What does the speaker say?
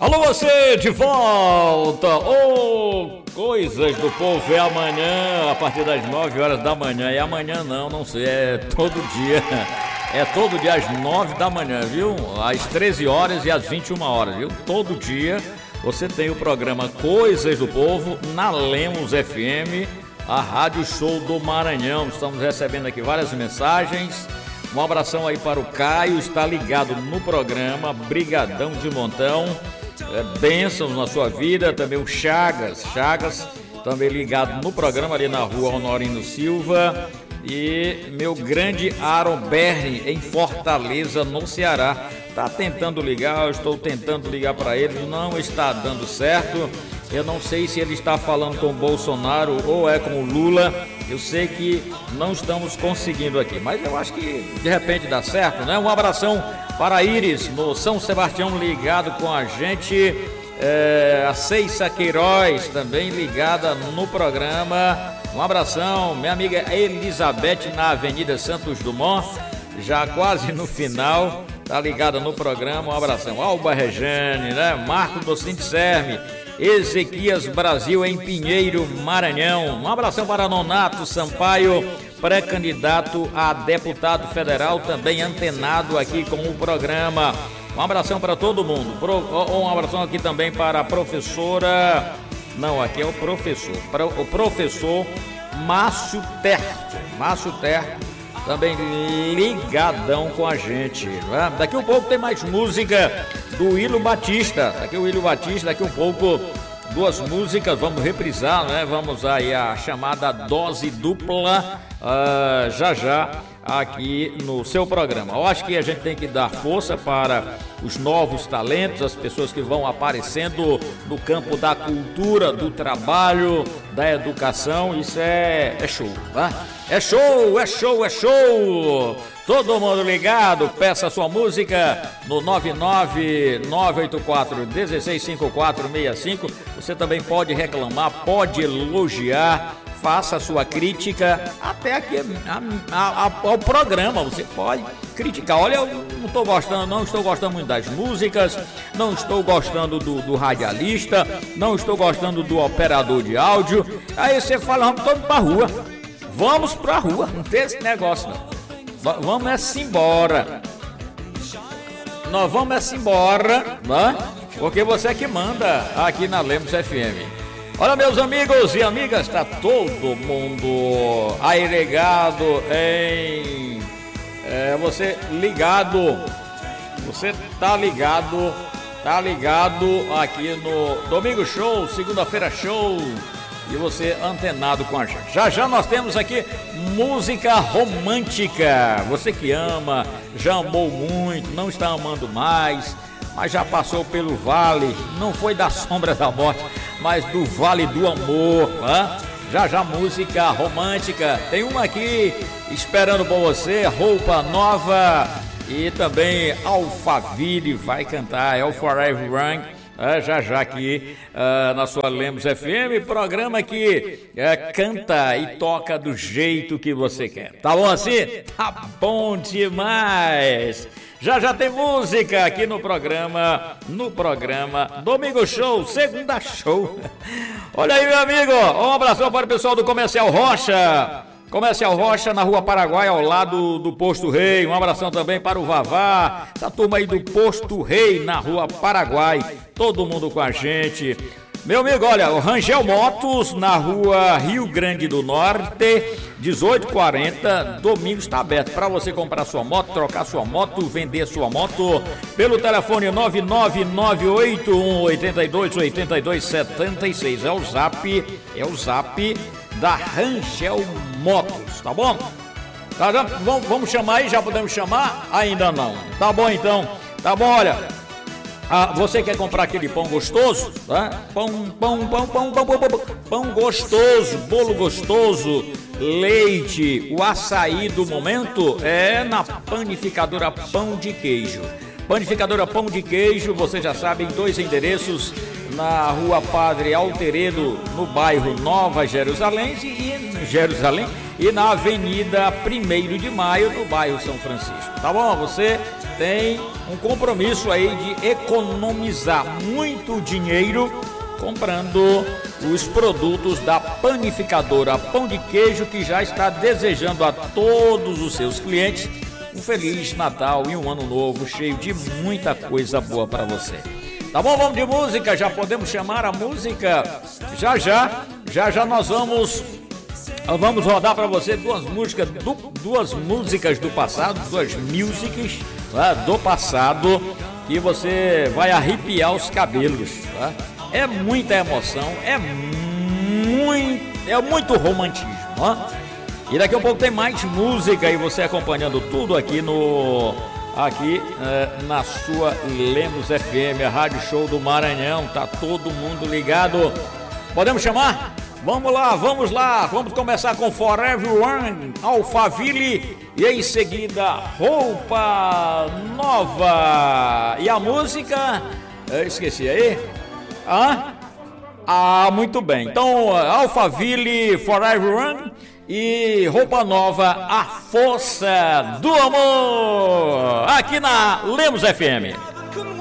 Alô, você de volta! Coisas do Povo é amanhã, a partir das 9 horas da manhã. E amanhã não sei, é todo dia. É todo dia às 9 da manhã, viu? Às 13 horas e às 21 horas, viu? Todo dia você tem o programa Coisas do Povo na Lemos FM, a Rádio Show do Maranhão. Estamos recebendo aqui várias mensagens. Um abração aí para o Caio, está ligado no programa, brigadão de montão. Bênçãos na sua vida. Também o Chagas também ligado no programa ali na rua Honorino Silva. E meu grande Aaron Berni em Fortaleza, no Ceará, tá tentando ligar, eu estou tentando ligar para ele, não está dando certo. Eu não sei se ele está falando com o Bolsonaro ou é com o Lula. Eu sei que não estamos conseguindo aqui, mas eu acho que de repente dá certo, né? Um abração para a Iris, no São Sebastião, ligado com a gente. A Ceissa Queiroz também ligada no programa. Um abração, minha amiga Elizabeth na Avenida Santos Dumont, já quase no final, tá ligada no programa. Um abração, Alba Rejane, né? Marco do Sindicerme, Ezequias Brasil em Pinheiro, Maranhão. Um abração para Nonato Sampaio, pré-candidato a deputado federal, também antenado aqui com o programa. Um abração para todo mundo. Um abração aqui também para a professora... Não, aqui é o professor Márcio Terto, também ligadão com a gente, né? Daqui um pouco tem mais música do Willo Batista, daqui um pouco duas músicas, vamos reprisar, né? Vamos aí a chamada dose dupla, já aqui no seu programa. Eu acho que a gente tem que dar força para os novos talentos, as pessoas que vão aparecendo no campo da cultura, do trabalho, da educação. Isso é show, tá? É show! Todo mundo ligado, peça sua música no 99984165465. Você também pode reclamar, pode elogiar, faça a sua crítica até aqui ao programa. Você pode criticar. Olha, eu não estou gostando muito das músicas, não estou gostando do radialista, não estou gostando do operador de áudio. Aí você fala, vamos pra rua, não tem esse negócio não. Vamos embora. Nós vamos embora, né? Porque você é que manda aqui na Lemos FM. Olha, meus amigos e amigas, tá todo mundo aí ligado em... você tá ligado aqui no Domingo Show, segunda-feira show, e você antenado com a gente. Já nós temos aqui música romântica. Você que ama, já amou muito, não está amando mais, mas já passou pelo vale, não foi da sombra da morte, mas do vale do amor, né? Já música romântica, tem uma aqui esperando por você, Roupa Nova, e também Alphaville vai cantar, é o Forever Young, já aqui na sua Lemos FM, programa que canta e toca do jeito que você quer. Tá bom assim? Tá bom demais! Já tem música aqui no programa Domingo Show, segunda show. Olha aí, meu amigo, um abração para o pessoal do Comercial Rocha, na Rua Paraguai, ao lado do Posto Rei. Um abração também para o Vavá, essa turma aí do Posto Rei, na Rua Paraguai, todo mundo com a gente. Meu amigo, olha, o Rangel Motos, na Rua Rio Grande do Norte, 1840, domingo está aberto para você comprar sua moto, trocar sua moto, vender sua moto pelo telefone 99981828276. É o zap da Rangel Motos, tá bom? Vamos chamar aí, já podemos chamar? Ainda não. Tá bom então. Tá bom, olha. Você quer comprar aquele pão gostoso, tá? Pão gostoso, bolo gostoso, leite, o açaí do momento é na Panificadora Pão de Queijo. Panificadora Pão de Queijo, você já sabe, em 2 endereços, na Rua Padre Alteredo, no bairro Nova Jerusalém, e na Avenida 1º de Maio, no bairro São Francisco. Tá bom? Você tem um compromisso aí de economizar muito dinheiro comprando os produtos da panificadora Pão de Queijo, que já está desejando a todos os seus clientes um Feliz Natal e um Ano Novo cheio de muita coisa boa para você. Tá bom? Vamos de música, já podemos chamar a música. Já nós vamos rodar para você duas músicas do passado, duas musics, tá? Do passado, que você vai arrepiar os cabelos, tá? É muita emoção, é muito romantismo, ó. E daqui a pouco tem mais música e você acompanhando tudo aqui na sua Lemos FM, a Rádio Show do Maranhão. Tá todo mundo ligado. Podemos chamar? Vamos lá. Vamos começar com Forever One, Alphaville, e em seguida Roupa Nova. E a música, eu esqueci aí. Muito bem. Então, Alphaville, Forever One e Roupa Nova, A Força do Amor, aqui na Lemos FM.